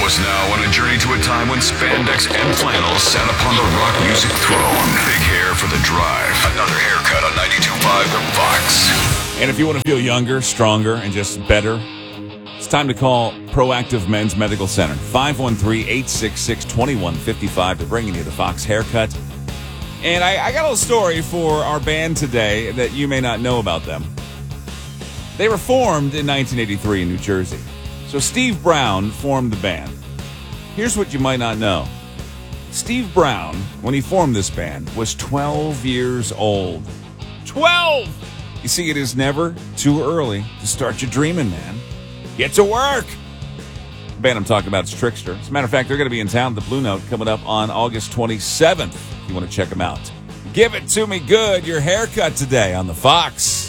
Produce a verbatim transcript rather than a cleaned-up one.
Follow us now on a journey to a time when spandex and flannel sat upon the rock music throne. Big hair for the drive. Another haircut on ninety-two point five The Fox. And if you want to feel younger, stronger, and just better, it's time to call Proactive Men's Medical Center. five one three, eight six six, two one five five. They're bringing you the Fox haircut. And I, I got a little story for our band today that you may not know about them. They were formed in nineteen eighty-three in New Jersey. So Steve Brown formed the band. Here's what you might not know. Steve Brown, when he formed this band, was twelve years old. twelve! You see, it is never too early to start your dreaming, man. Get to work! The band I'm talking about is Trickster. As a matter of fact, they're going to be in town at the Blue Note coming up on August twenty-seventh. If you want to check them out. Give it to me good, your haircut today on The Fox.